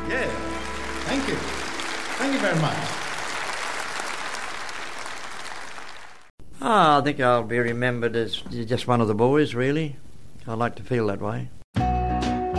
Yeah. Thank you. Thank you very much. I think I'll be remembered as just one of the boys, really. I like to feel that way.